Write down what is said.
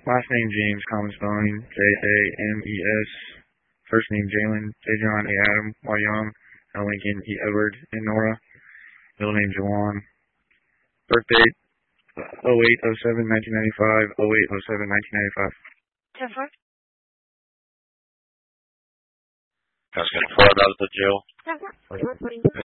Last name James, common spelling James. First name Jalen, J. John, A. Adam, Y. Young, L. Lincoln, E. Edward, N. Nora. Middle name Jawan. Birth date 08/07/1995, 08/07/1995. Jennifer? That's going to fall out of the jail.